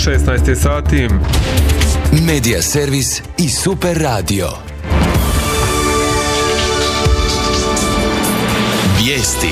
16 sati. Medija servis i Super radio. Vijesti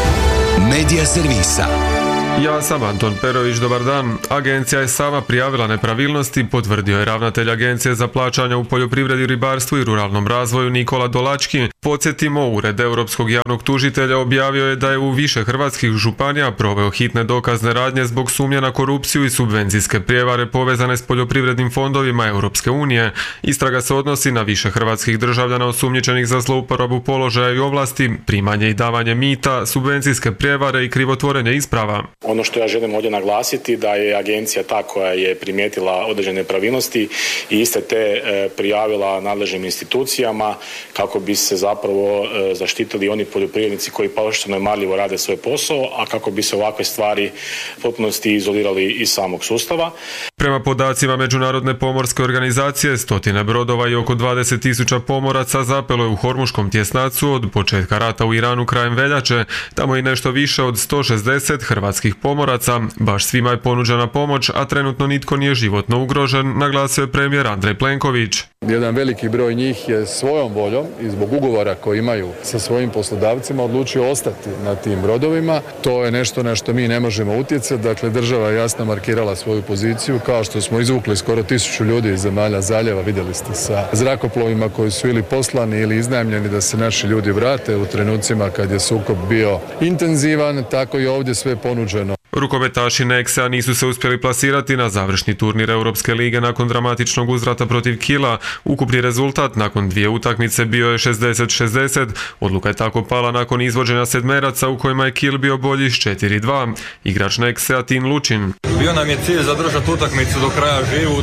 Medija servisa. Ja sam Anton Perović, dobar dan. Agencija je sama prijavila nepravilnosti, potvrdio je ravnatelj Agencije za plaćanja u poljoprivredi, ribarstvu i ruralnom razvoju Nikola Dolački. Podsjetimo, Ured Europskog javnog tužitelja objavio je da je u više hrvatskih županija proveo hitne dokazne radnje zbog sumnje na korupciju i subvencijske prijevare povezane s poljoprivrednim fondovima Europske unije. Istraga se odnosi na više hrvatskih državljana osumnjičenih za zlouporabu položaja i ovlasti, primanje i davanje mita, subvencijske prijevare i krivotvorenje isprava. Ono što ja želim ovdje naglasiti da je agencija ta koja je primijetila određene nepravilnosti i iste te prijavila nadležnim institucijama kako bi se zapravo zaštitili oni poljoprivrednici koji pošteno i marljivo rade svoj posao, a kako bi se ovakve stvari u potpunosti izolirali iz samog sustava. Prema podacima Međunarodne pomorske organizacije, stotine brodova i oko 20.000 pomoraca zapelo je u Hormuškom tjesnacu od početka rata u Iranu krajem veljače. Tamo je nešto više od 160 hrvatskih pomoraca. Baš svima je ponuđena pomoć, a trenutno nitko nije životno ugrožen, naglasio je premijer Andrej Plenković. Jedan veliki broj njih je svojom voljom i zbog ugovora koji imaju sa svojim poslodavcima odlučio ostati na tim brodovima. To je nešto na što mi ne možemo utjecati. Dakle, država je jasno markirala svoju poziciju, kao što smo izvukli skoro 1000 ljudi iz zemalja zaljeva, vidjeli ste, sa zrakoplovima koji su ili poslani ili iznajmljeni da se naši ljudi vrate u trenucima kad je sukob bio intenzivan, tako i ovdje sve ponuđeno. Rukometaši Nexa nisu se uspjeli plasirati na završni turnir Europske lige nakon dramatičnog uzvrata protiv Kila. Ukupni rezultat nakon 2 utakmice bio je 60-60. Odluka je tako pala nakon izvođenja sedmeraca u kojima je Kil bio bolji s 4-2. Igrač Nexa Tin Lučin. Bio nam je cilj zadržati utakmicu do kraja živu,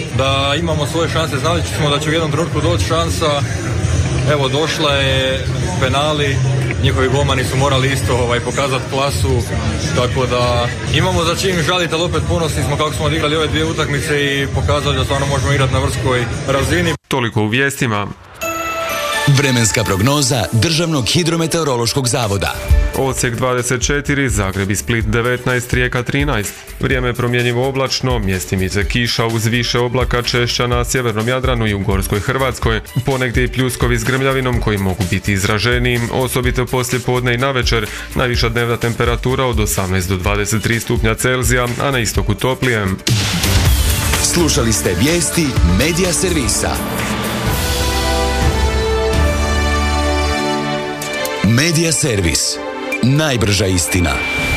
da imamo svoje šanse. Znali smo da će u jednom trenutku doći šansa. Evo, došla je penali, njihovi golmani su morali isto pokazati klasu, tako da imamo za čim žaliti, ali opet ponosni smo kako smo odigrali ove 2 utakmice i pokazali da stvarno možemo igrati na vrhunskoj razini. Toliko u vijestima. Vremenska prognoza Državnog hidrometeorološkog zavoda. Osijek 24, Zagreb i Split 19, Rijeka 13. Vrijeme je promjenjivo oblačno, mjestimice kiša uz više oblaka, češća na sjevernom Jadranu i u gorskoj Hrvatskoj. Ponegdje i pljuskovi s grmljavinom koji mogu biti izraženiji, osobito poslije podne i navečer. Najviša dnevna temperatura od 18 do 23 stupnja Celzija, a na istoku toplije. Slušali ste vijesti Medija servisa. Medija servis. Najbrža istina.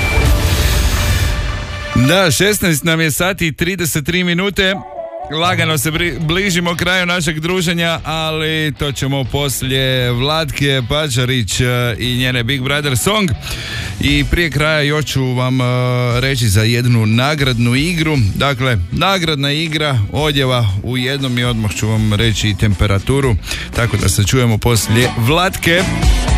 Da, 16 nam je sati i 33 minute. Lagano se bližimo kraju našeg druženja, ali to ćemo poslije Vlatke Pačarić i njene Big Brother Song. I prije kraja još ću vam reći za jednu nagradnu igru. Dakle, nagradna igra odjeva u jednom i odmah ću vam reći i temperaturu. Tako da se čujemo poslije Vlatke.